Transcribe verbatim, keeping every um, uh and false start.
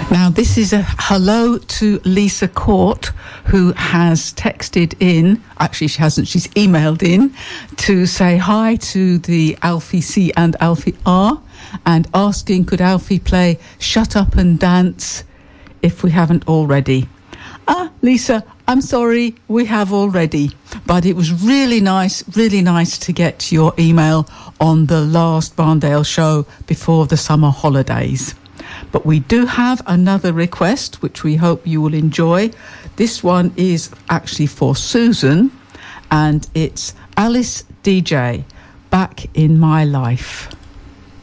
Now, this is a hello to Lisa Court, who has texted in, actually she hasn't, she's emailed in to say hi to the Alfie C and Alfie R, and asking could Alfie play Shut Up and Dance if we haven't already. Ah, Lisa, I'm sorry, we have already. But it was really nice, really nice to get your email on the last Barndale show before the summer holidays. But we do have another request, which we hope you will enjoy. This one is actually for Susan, and it's Alice D J, Back in My Life.